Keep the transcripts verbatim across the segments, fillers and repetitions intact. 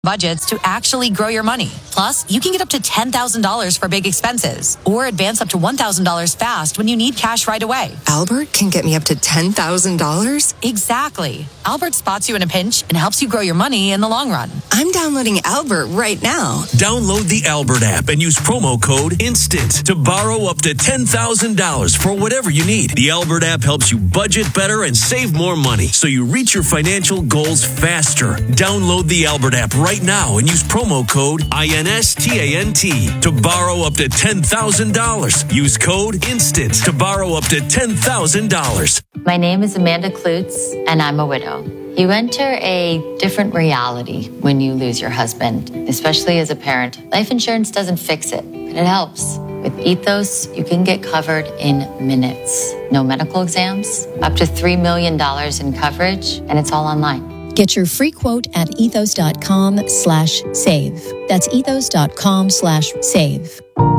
budgets to actually grow your money. Plus, you can get up to ten thousand dollars for big expenses or advance up to one thousand dollars fast when you need cash right away. Albert can get me up to ten thousand dollars? Exactly. Albert spots you in a pinch and helps you grow your money in the long run. I'm downloading Albert right now. Download the Albert app and use promo code INSTANT to borrow up to ten thousand dollars for whatever you need. The Albert app helps you budget better and save more money so you reach your financial goals faster. Download the Albert app right now and use promo code INSTANT to borrow up to ten thousand dollars. Use code INSTANT to borrow up to ten thousand dollars. My name is Amanda Klutz, and I'm a widow. You enter a different reality when you lose your husband, especially as a parent. Life insurance doesn't fix it, but it helps. With Ethos, you can get covered in minutes. No medical exams, up to three million dollars in coverage, and it's all online. Get your free quote at ethos.com slash save. That's ethos.com slash save.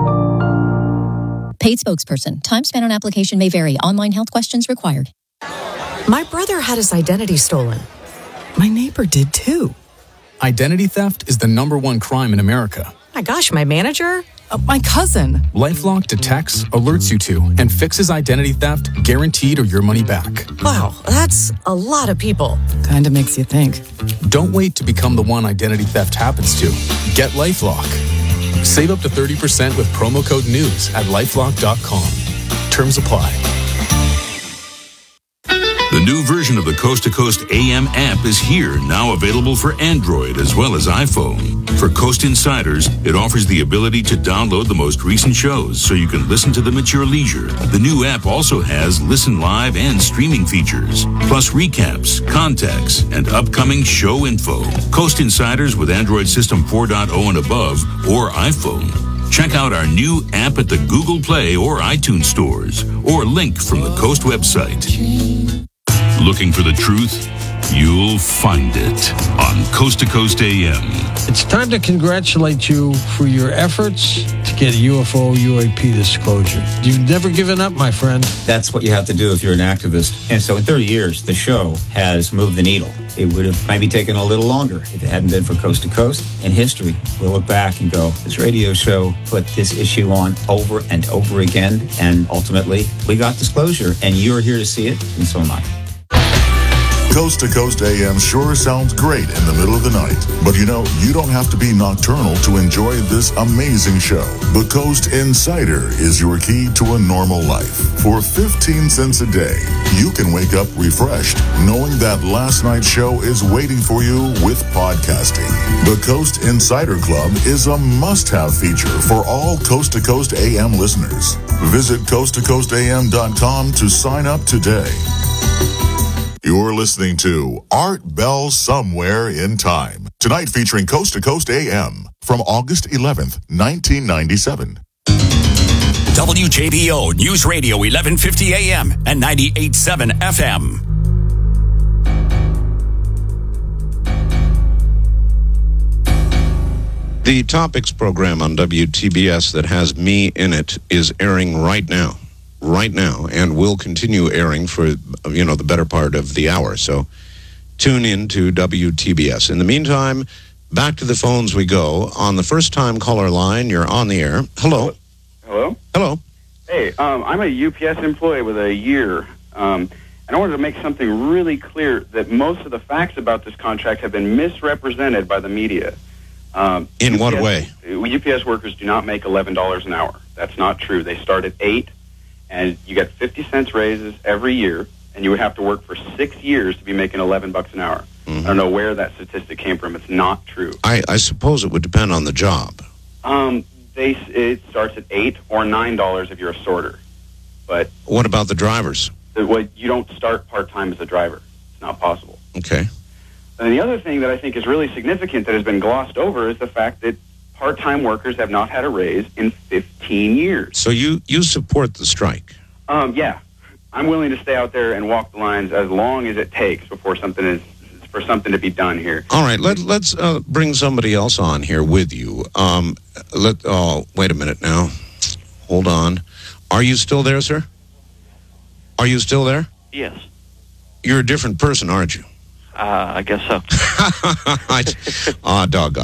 Paid spokesperson. Time spent on application may vary. Online health questions required. My brother had his identity stolen. My neighbor did too. Identity theft is the number one crime in America. My gosh, my manager? Uh, my cousin. LifeLock detects, alerts you to, and fixes identity theft guaranteed or your money back. Wow, that's a lot of people. Kinda makes you think. Don't wait to become the one identity theft happens to. Get LifeLock. Save up to thirty percent with promo code NEWS at lifelock dot com. Terms apply. The new version of the Coast to Coast A M app is here, now available for Android as well as iPhone. For Coast Insiders, it offers the ability to download the most recent shows so you can listen to them at your leisure. The new app also has listen live and streaming features, plus recaps, contacts, and upcoming show info. Coast Insiders with Android System four point oh and above or iPhone. Check out our new app at the Google Play or iTunes stores, or link from the Coast website. Looking for the truth? You'll find it on Coast to Coast A M. It's time to congratulate you for your efforts to get U F O U A P disclosure. You've never given up, my friend. That's what you have to do if you're an activist. And so in thirty years, the show has moved the needle. It would have maybe taken a little longer if it hadn't been for Coast to Coast. In history, we'll look back and go, this radio show put this issue on over and over again, and ultimately, we got disclosure, and you're here to see it, and so am I. Coast to Coast A M sure sounds great in the middle of the night. But you know, you don't have to be nocturnal to enjoy this amazing show. The Coast Insider is your key to a normal life. For fifteen cents a day, you can wake up refreshed, knowing that last night's show is waiting for you with podcasting. The Coast Insider Club is a must-have feature for all Coast to Coast A M listeners. Visit coast to coast a m dot com to sign up today. You're listening to Art Bell Somewhere in Time. Tonight featuring Coast to Coast A M from August eleventh, nineteen ninety-seven. W J B O News Radio eleven fifty A M and ninety-eight point seven F M. The Topics program on W T B S that has me in it is airing right now. right now and will continue airing for, you know, the better part of the hour. So tune in to W T B S. In the meantime, back to the phones we go. On the first-time caller line, you're on the air. Hello. Hello? Hello. Hey, um, I'm a U P S employee with a year, um, and I wanted to make something really clear that most of the facts about this contract have been misrepresented by the media. Um, in U P S, what way? U P S workers do not make eleven dollars an hour. That's not true. They start at eight. And you get fifty cents raises every year, and you would have to work for six years to be making eleven bucks an hour. Mm-hmm. I don't know where that statistic came from. It's not true. I, I suppose it would depend on the job. Um, they it starts at eight or nine dollars if you're a sorter. But what about the drivers? The, well, you don't start part time as a driver. It's not possible. Okay. And the other thing that I think is really significant that has been glossed over is the fact that part-time workers have not had a raise in fifteen years. So you, you support the strike? Um, yeah. I'm willing to stay out there and walk the lines as long as it takes before something is for something to be done here. All right, let, let's uh, bring somebody else on here with you. Um, let oh, wait a minute now. Hold on. Are you still there, sir? Are you still there? Yes. You're a different person, aren't you? Uh, I guess so. Ah, doggone.